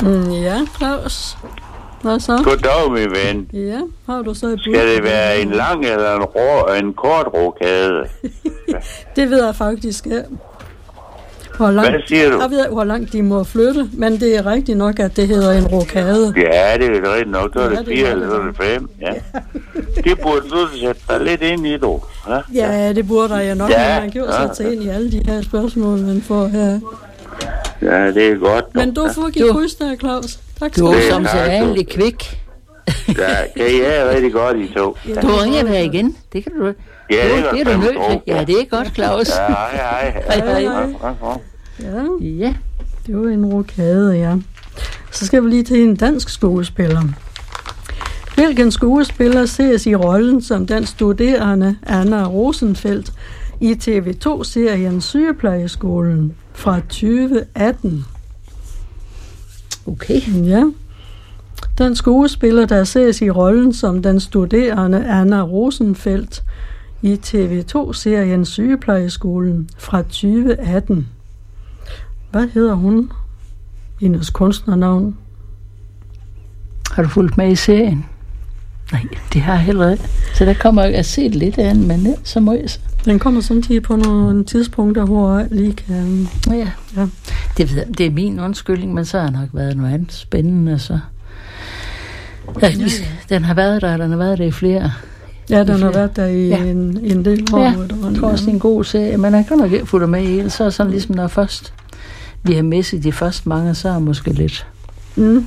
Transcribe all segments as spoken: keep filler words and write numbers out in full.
Mm, ja, Claus. Hvad så? Goddag, min ven. Ja, har du så et bud? Skal det være en lang eller en, rå, en kort rokade? Det ved jeg faktisk ikke. Hvor langt, Hvad siger du? Jeg ved ikke, hvor langt de må flytte, men det er rigtigt nok, at det hedder en rokade. Ja, det er rigtigt nok. Så er Ja, det det fire er eller det. så er det fem. Ja. Det burde du sætte dig lidt ind i, du. Ja, Ja, det burde jeg nok, Ja, men man kan jo ja. sætte sig ind i alle de her spørgsmål, man får her. ja det er godt. Men du får give kryds der, Claus. Tak skal Du du er have. som tak, sædvanlig kvik. Ja, kan I have rigtig godt, I to. Du ringer der igen. Det kan du. Ja, Jo, det er det er du fandme nødt til. god. Ja, det er godt, Claus. Ja, hej, hej. Hej, hej. Ja, ja, ja. Ja, Ja. det var en rokade, ja. Så skal vi lige til en dansk skuespiller. Hvilken skuespiller ses i rollen som den studerende Anna Rosenfeldt i T V to-serien Sygeplejeskolen fra tyve atten? Okay. Ja. Den skuespiller, der ses i rollen som den studerende Anna Rosenfeldt i T V to-serien Sygeplejeskolen fra tyve atten. Hvad hedder hun? Hendes kunstnernavn? Har du fulgt med i serien? Nej, det har jeg heller ikke. Så der kommer jeg at se lidt af den, men ja, så må jeg så. Den kommer samtidig på nogle tidspunkter, hvor jeg lige kan... Ja, Ja. det, ved jeg, det er min undskyldning, men så har nok været noget andet spændende, så... Ja, ja, ja. Den har været der, den har været der i flere. Ja, den har været der i Ja. en, en del år. Ja, efterhånden, jeg tror også, det er en god serie, men jeg kan nok ikke få det med i hele. Så er det sådan ligesom, når først vi har misset de første mange, så er det måske lidt. Mm.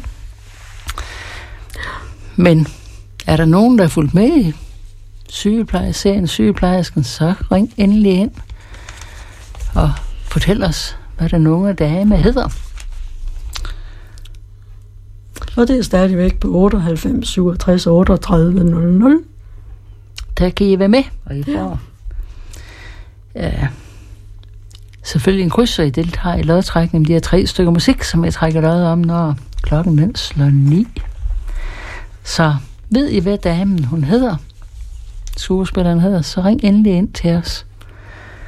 Men er der nogen, der er fulgt med i sygeplejeserien, sygeplejersken, så ring endelig ind og fortæl os, hvad den unge dame hedder. Og det er stadigvæk på otteoghalvfems syvogtres otteogtredive nul nul. Der kan I være med, og I får ja, selvfølgelig en kryds, så I deltager i lodtrækningen. De her tre stykker musik, som jeg trækker lod om, når klokken den slår ni. Så ved I, hvad damen hun hedder, skuespilleren hedder, så ring endelig ind til os.